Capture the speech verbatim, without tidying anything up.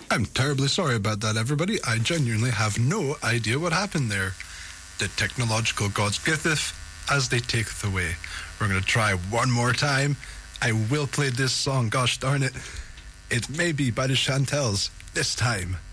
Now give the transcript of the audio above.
I'm terribly sorry about that, everybody. I genuinely have no idea what happened there. The technological gods giveth as they taketh away. We're going to try one more time. I will play this song, gosh darn it. It may be by the Chantels this time.